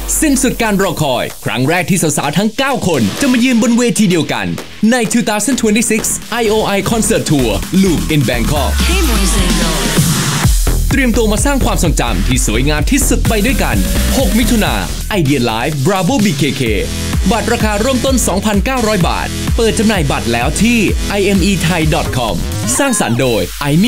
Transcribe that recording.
สิ้นสุดการรอคอยครั้งแรกที่สาวๆทั้ง9คนจะมายืนบนเวทีเดียวกันใน 2026 IOI Concert Tour Loop in Bangkok เตรียมตัวมาสร้างความทรงจำที่สวยงามที่สุดไปด้วยกัน6 มิถุนา Idea Live Bravo BKK บัตรราคาเริ่มต้น 2,900 บาทเปิดจำหน่ายบัตรแล้วที่ imethai.com สร้างสรรค์โดย